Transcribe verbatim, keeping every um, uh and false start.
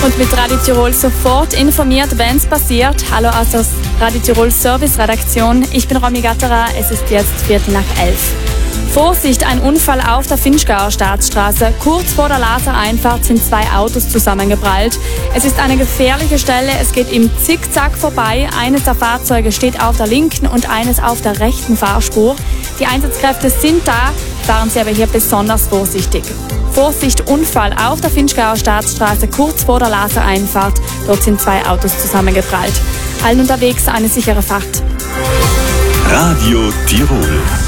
Und mit Radio Tirol sofort informiert, wenn es passiert. Hallo aus der Radio Tirol Service-Redaktion. Ich bin Romy Gatterer, es ist jetzt Viertel nach elf. Vorsicht, ein Unfall auf der Finchgauer Staatsstraße. Kurz vor der Lasereinfahrt sind zwei Autos zusammengeprallt. Es ist eine gefährliche Stelle, es geht im Zickzack vorbei. Eines der Fahrzeuge steht auf der linken und eines auf der rechten Fahrspur. Die Einsatzkräfte sind da, fahren Sie aber hier besonders vorsichtig. Vorsicht, Unfall auf der Finchgauer Staatsstraße kurz vor der Lasereinfahrt. Dort sind zwei Autos zusammengeprallt. Allen unterwegs eine sichere Fahrt. Radio Tirol.